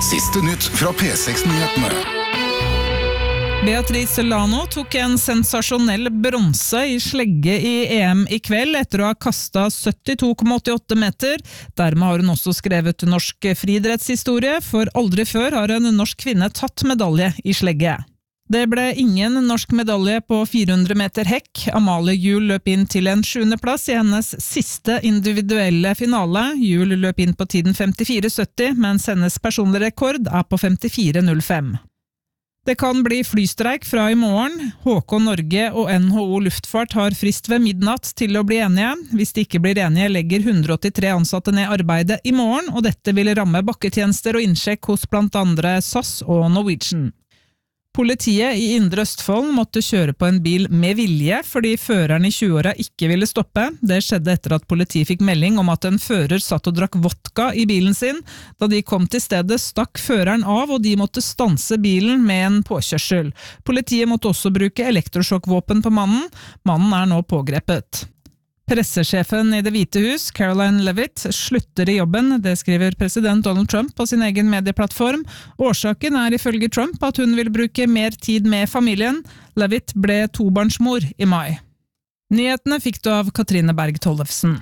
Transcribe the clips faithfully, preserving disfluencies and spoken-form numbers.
Siste nytt fra P seks-nyhetene. Beatrice Lano tok en sensasjonell bronse i slegge i E M i kveld etter å ha kastet syttito komma åttiåtte meter. Dermed har hun også skrevet norsk friidrettshistorie, for aldri før har en norsk kvinne tatt medalje i slegge. Det ble ingen norsk medalje på fire hundre meter hekk. Amalie Juel løp inn til en sjuende plass i hennes siste individuelle finale. Juel løp inn på tiden femtifire sytti, mens hennes personlige rekord er på femtifire null fem. Det kan bli flystreik fra i morgen. H K Norge og N H O Luftfart har frist ved midnatt til å bli enige. Hvis de ikke blir enige, legger hundre åttitre ansatte ned arbeidet i morgen, og dette vil ramme bakketjenester og innsjekk hos blant andre S A S og Norwegian. Politiet i Indre Østfold måtte kjøre på en bil med vilje fordi føreren i tjueåra ikke ville stoppe. Det skjedde etter at politiet fikk melding om at en fører satt og drakk vodka i bilen sin. Da de kom til stedet, stakk føreren av, og de måtte stanse bilen med en påkjørsel. Politiet måtte også bruke elektrosjokkvåpen på mannen. Mannen er nå pågrepet. Pressesjefen i Det hvite hus, Caroline Levitt, slutter i jobben. Det skriver president Donald Trump på sin egen medieplattform. Årsaken er ifølge Trump at hun vil bruke mer tid med familien. Levitt ble tobarnsmor i mai. Nyhetene fikk du av Katrine Berg Tollefsen.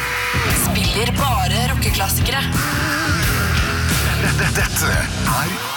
Spiller bare rockeklassikere. Dette er